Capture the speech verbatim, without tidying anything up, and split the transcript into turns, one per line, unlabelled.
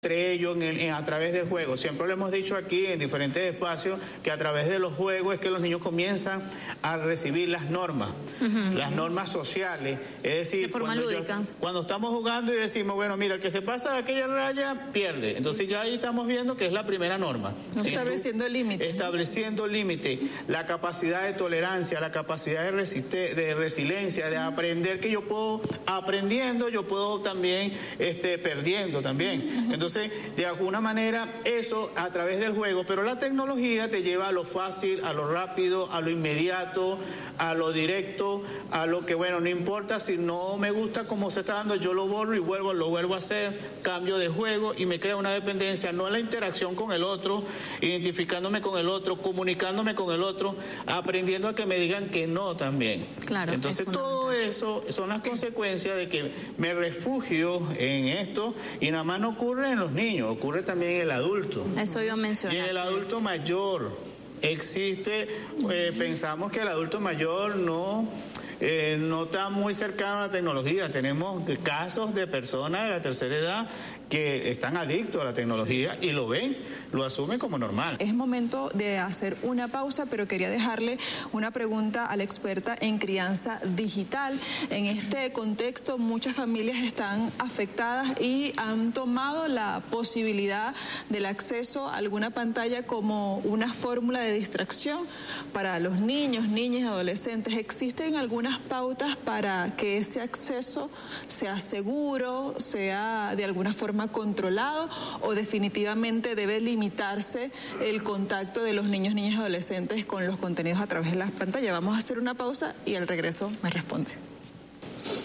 entre ellos en el, en, a través del juego. Siempre lo hemos dicho aquí en diferentes espacios que a través de los juegos es que los niños comienzan a recibir las normas, uh-huh. las normas sociales. Es decir,
de forma
cuando,
lúdica.
Yo, cuando estamos jugando y decimos, bueno, mira, el que se pasa de aquella raya pierde. Entonces ya ahí estamos viendo que es la primera norma.
Estableciendo límites.
Estableciendo límites, la capacidad de tolerancia, la capacidad de, resiste, de resiliencia, de aprender que yo puedo, aprendiendo, yo puedo también este, perdiendo también. Uh-huh. Entonces, de alguna manera, eso a través del juego, pero la tecnología te lleva a lo fácil, a lo rápido, a lo inmediato, a lo directo, a lo que, bueno, no importa si no me gusta cómo se está dando, yo lo borro y vuelvo, lo vuelvo a hacer, cambio de juego y me crea una dependencia, no en la interacción con el otro, identificándome con el otro, comunicándome con el otro, aprendiendo a que me digan que no también.
Claro.
Entonces, todo eso son las consecuencias de que me refugio en esto y nada más no ocurre en los niños, ocurre también en el adulto.
Eso iba a mencionar.
Y en el adulto mayor existe, eh, pensamos que el adulto mayor no, eh, no está muy cercano a la tecnología. Tenemos casos de personas de la tercera edad que están adictos a la tecnología y lo ven, lo asumen como normal.
Es momento de hacer una pausa, pero quería dejarle una pregunta a la experta en crianza digital. En este contexto, muchas familias están afectadas y han tomado la posibilidad del acceso a alguna pantalla como una fórmula de distracción para los niños, niñas y adolescentes. ¿Existen algunas pautas para que ese acceso sea seguro, sea de alguna forma controlado, o definitivamente debe limitarse el contacto de los niños, niñas y adolescentes con los contenidos a través de las pantallas? Vamos a hacer una pausa y al regreso me responde.